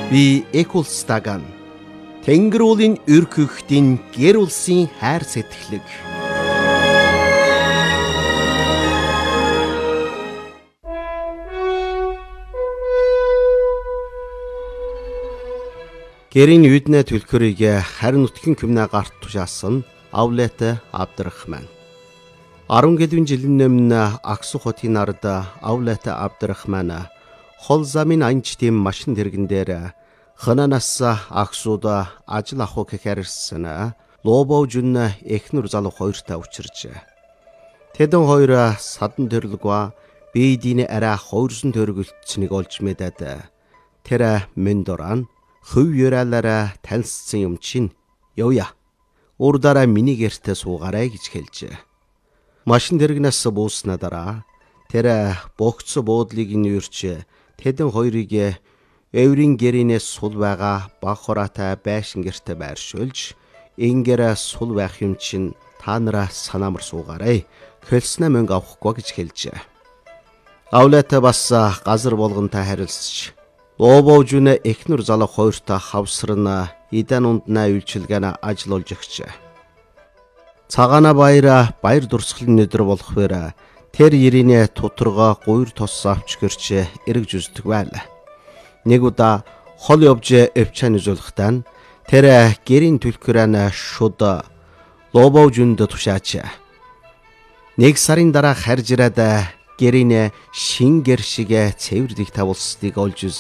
Би Экулстаган Тэнгэр уулын өрх хөхтийн гэр улсын хайр сэтгэлэг. Гэрийн үйднэ түлхөрийг харин нутгийн күмнэ гарт тушаасан Авлет Абдрахман. 10 гэлвэн жилийн өмнө Аксу хотын ард Авлет Абдрахман хол замын анчтын машин тэргэн дээр хананаас Аксуд ажил авах гэхээр ирсэн Лобов жүн эхнэр залуу хоёртой учирч. Тэдэн хоёр садан төрлөгва бийдийн арай хоёрсон төрөлцсөнийг олж мэдээд тэр мендоран хөв юралаараа танилцсан юм чинь явъя. Урдаараа миний гэртээ суугаарай гэж хэлжээ. Машин тэргнээс бууснаа дараа тэр богцо буудлыг нүүрч тэдэн хоёрыг эврийн гэрийнээс сул байгаа баг хораатай байшин гэртээ байршуулж ингэрэ сул байх юм чинь та нараа санаамар суугаарай. Хөлснө мөнгө авахгүй гэж хэлжээ. Авлет бас газар болгонтой харилцаж Лобов жүн эхнэр залуу хоёртой хавсарна идан унднаа үйлчилгээнэ ажиллаж өгчээ. Цагаана баяр дурсгалын өдөр болохвэр тэр ирийнэ тутрага гуйр тос авч гэрч эргэж үздэг байла. Нэг удаа хол явж эвчэн үзүүлэхтэн тэр гэрийн түлхрэн шуд Лобов жүнд тушаач. Нэг сарын дараа харж ирээд гэрийн шин гэр шиг цэвэрлэх тавуулсыг олж